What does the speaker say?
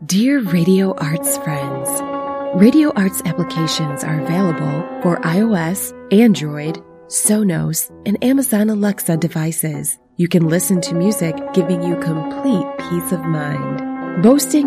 Dear Radio Arts friends, Radio Arts applications are available for iOS, Android, Sonos, and Amazon Alexa devices. You can listen to music giving you complete peace of mind. Boasting